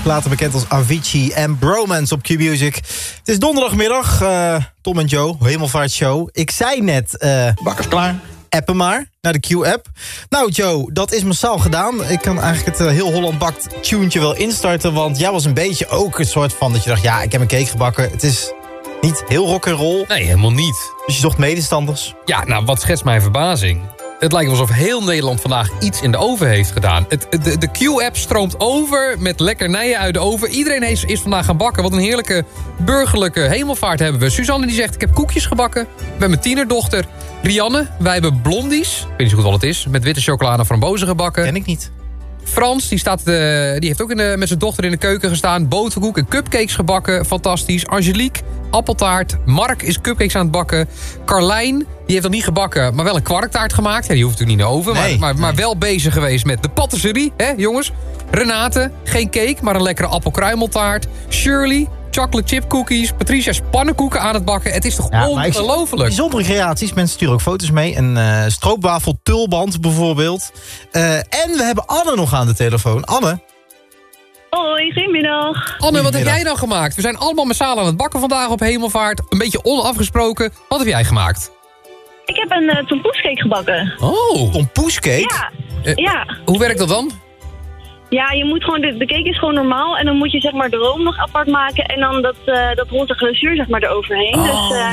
Later bekend als Avicii en Bromance op Q-Music. Het is donderdagmiddag. Tom en Joe, Hemelvaartshow. Ik zei net... Bakkers klaar. Appen maar, naar de Q-app. Nou Joe, dat is massaal gedaan. Ik kan eigenlijk het Heel Holland Bakt tunetje wel instarten. Want jij was een beetje ook een soort van... dat je dacht, ja, ik heb een cake gebakken. Het is niet heel rock'n'roll. Nee, helemaal niet. Dus je zocht medestanders. Ja, nou, wat schetst mijn verbazing? Het lijkt alsof heel Nederland vandaag iets in de oven heeft gedaan. De Q-app stroomt over met lekkernijen uit de oven. Iedereen is vandaag gaan bakken. Wat een heerlijke burgerlijke hemelvaart hebben we. Suzanne die zegt, ik heb koekjes gebakken met mijn tienerdochter. Rianne, wij hebben blondies. Ik weet niet zo goed wat het is. Met witte chocolade en frambozen gebakken. Ken ik niet. Frans, die heeft ook met zijn dochter in de keuken gestaan. Boterkoek en cupcakes gebakken. Fantastisch. Angelique, appeltaart. Mark is cupcakes aan het bakken. Carlijn, die heeft nog niet gebakken, maar wel een kwarktaart gemaakt. Ja, die hoeft natuurlijk niet in de oven. Nee. Maar wel bezig geweest met de patisserie, hè jongens. Renate, geen cake, maar een lekkere appelkruimeltaart. Shirley, chocolate chip cookies. Patricia is pannenkoeken aan het bakken. Het is toch ongelooflijk. Bijzondere creaties. Mensen sturen ook foto's mee. Een stroopwafel tulband bijvoorbeeld. En we hebben Anne nog aan de telefoon. Anne. Hoi, goedemiddag. Anne, wat heb jij dan gemaakt? We zijn allemaal massaal aan het bakken vandaag op Hemelvaart. Een beetje onafgesproken. Wat heb jij gemaakt? Ik heb een tompoescake gebakken. Oh. Tompoescake? Ja. Hoe werkt dat dan? Ja, je moet gewoon, de cake is gewoon normaal. En dan moet je zeg maar de room nog apart maken. En dan dat roze glazuur zeg maar eroverheen. Oh, dus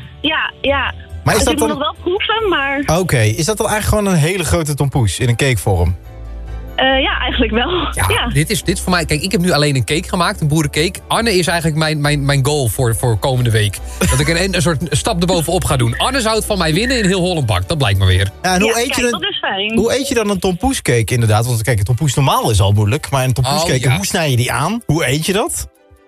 ja. Maar is dus dat ik dan... moet nog wel proeven, maar... Oké, is dat dan eigenlijk gewoon een hele grote tompoes in een cakevorm? Ja, eigenlijk wel. Ja, dit is voor mij... Kijk, ik heb nu alleen een cake gemaakt, een boerencake. Anne is eigenlijk mijn goal voor komende week. Dat ik een soort stap erbovenop ga doen. Anne zou het van mij winnen in Heel Holland Bakt. Dat blijkt maar weer. Ja, en dat is fijn. Hoe eet je dan een tompoescake inderdaad? Want kijk, een tompoes normaal is al moeilijk. Maar een tompoescake, hoe snij je die aan? Hoe eet je dat?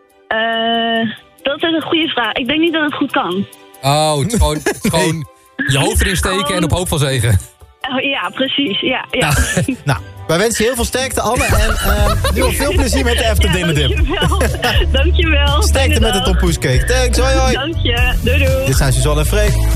Dat is een goede vraag. Ik denk niet dat het goed kan. Oh, het is gewoon je hoofd erin steken en op hoop van zegen. Ja, precies. Ja. Nou, wij wensen je heel veel sterkte, Anne. En nu veel plezier met de After Dinner Dip. Dankjewel. Sterkte met de tompoescake. Thanks, hoi hoi. Dank je. Doei doei. Dit zijn Suzanne en Freek.